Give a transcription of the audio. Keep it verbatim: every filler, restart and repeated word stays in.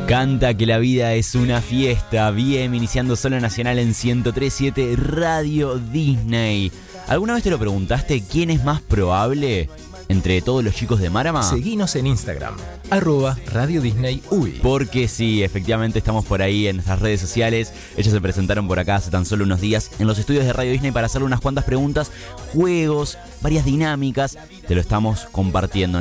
Canta que la vida es una fiesta. Bien, iniciando Solo Nacional en ciento tres punto siete Radio Disney. ¿Alguna vez te lo preguntaste quién es más probable entre todos los chicos de Marama? Seguinos en Instagram, arroba Radio Disney U I. Porque sí, efectivamente estamos por ahí en nuestras redes sociales. Ellos se presentaron por acá hace tan solo unos días en los estudios de Radio Disney para hacerle unas cuantas preguntas, juegos, varias dinámicas. Te lo estamos compartiendo.